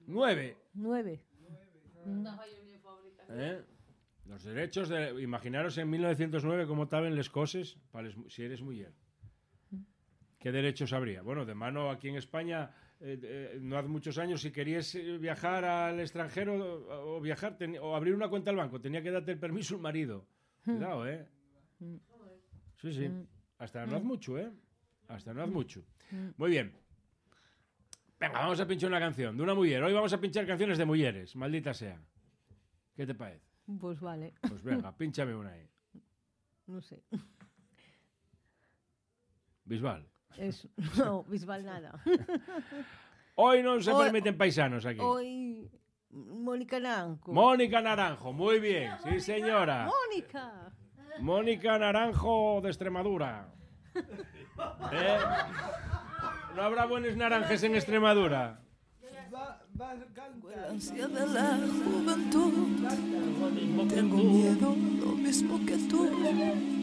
9. 9. Los derechos de... Imaginaros en 1909 cómo estaban les coses si eres mujer. ¿Qué derechos habría? Bueno, de mano aquí en España, no hace muchos años, si querías viajar al extranjero o viajar o abrir una cuenta al banco, tenía que darte el permiso el marido. Cuidado, ¿eh? Sí, sí. Hasta no hace mucho, ¿eh? Hasta no hace mucho. Muy bien. Venga, vamos a pinchar una canción de una mujer. Hoy vamos a pinchar canciones de mujeres, maldita sea. ¿Qué te parece? Pues vale. Pues venga, pínchame una ahí. No sé. Bisbal. No, Bisbal nada. Hoy no se permiten paisanos aquí. Hoy Mónica Naranjo. Mónica Naranjo, muy bien. Sí, señora. ¡Mónica! Mónica Naranjo de Extremadura. ¿No habrá buenos naranjes en Extremadura? La ansia de la juventud. Tengo miedo, lo mismo que tú.